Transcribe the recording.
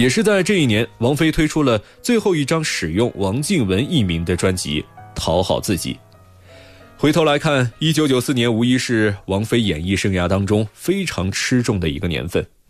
也是在这一年，王菲推出了最后一张使用王靖雯艺名的专辑《讨好自己》。回头来看，1994年无疑是王菲演艺生涯当中非常吃重的一个年份。